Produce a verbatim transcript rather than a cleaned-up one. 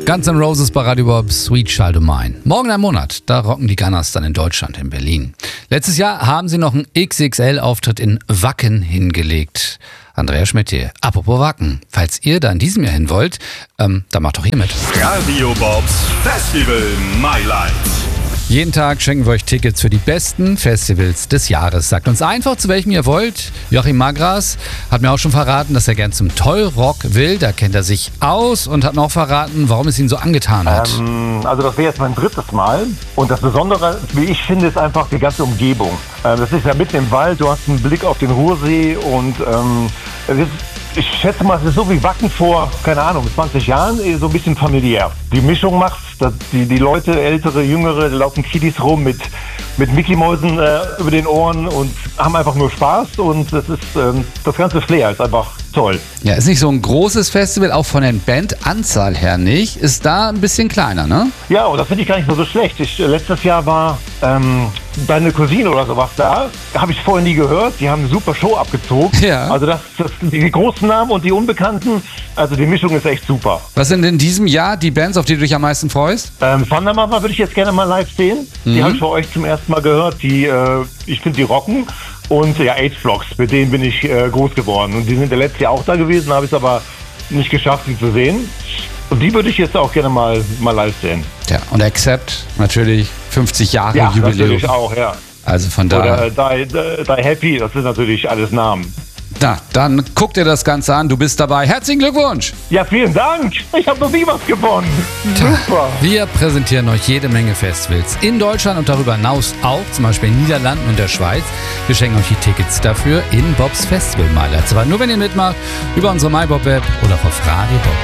Guns N' Roses bei Radio Bob, Sweet Child O' Mine. Morgen ein Monat, da rocken die Gunners dann in Deutschland, in Berlin. Letztes Jahr haben sie noch einen X X L-Auftritt in Wacken hingelegt. Andrea Schmidt hier. Apropos Wacken, falls ihr da in diesem Jahr hin wollt, ähm, dann macht doch hier mit. Radio Bobs Festival My Life. Jeden Tag schenken wir euch Tickets für die besten Festivals des Jahres. Sagt uns einfach, zu welchem ihr wollt. Joachim Magras hat mir auch schon verraten, dass er gern zum Tollrock will. Da kennt er sich aus und hat mir auch verraten, warum es ihn so angetan hat. Ähm, also das wäre jetzt mein drittes Mal. Und das Besondere, wie ich finde, ist einfach die ganze Umgebung. Ähm, das ist ja mitten im Wald, du hast einen Blick auf den Ruhrsee und ähm, es ist, ich schätze mal, es ist so wie Wacken vor, keine Ahnung, zwanzig Jahren, so ein bisschen familiär. Die Mischung macht's, dass die, die Leute, ältere, jüngere, da laufen Kiddies rum mit, mit Mickey-Mäusen äh, über den Ohren und haben einfach nur Spaß und das ist, ähm, das ganze Flair ist einfach toll. Ja, ist nicht so ein großes Festival, auch von der Bandanzahl her nicht. Ist da ein bisschen kleiner, ne? Ja, und das finde ich gar nicht so, so schlecht. Ich, letztes Jahr war ähm, deine Cousine oder sowas da. Habe ich vorher nie gehört. Die haben eine super Show abgezogen. Ja. Also das, das, die großen Namen und die Unbekannten, also die Mischung ist echt super. Was sind in diesem Jahr die Bands, auf die du dich am meisten freust? Ähm, Thunder Mama würde ich jetzt gerne mal live sehen. Mhm. Die habe ich für euch zum ersten Mal gehört. Die, äh, ich finde, die rocken. Und ja, H-Blocks, mit denen bin ich äh, groß geworden. Und die sind ja letztes Jahr auch da gewesen, habe ich es aber nicht geschafft, sie zu sehen. Und die würde ich jetzt auch gerne mal, mal live sehen. Ja, und Accept, natürlich fünfzig Jahre Ja, Jubiläum. natürlich auch, ja. Also von daher. Oder äh, die, die, die Happy, das sind natürlich alles Namen. Na, dann guck dir das Ganze an, du bist dabei. Herzlichen Glückwunsch! Ja, vielen Dank. Ich habe noch nie was gewonnen. Super. Wir präsentieren euch jede Menge Festivals in Deutschland und darüber hinaus auch, zum Beispiel in den Niederlanden und der Schweiz. Wir schenken euch die Tickets dafür in Bobs Festival My Life. Aber nur wenn ihr mitmacht, über unsere MyBob-App oder auf Radio Bob.